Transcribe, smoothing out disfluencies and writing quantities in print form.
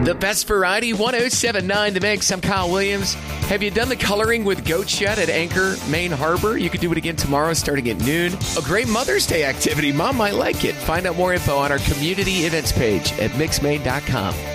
The best variety, 107.9 The Mix. I'm Kyle Williams. Have you done the coloring with goats yet at Anchor, Maine Harbor? You can do it again tomorrow starting at noon. A great Mother's Day activity. Mom might like it. Find out more info on our community events page at mixmaine.com.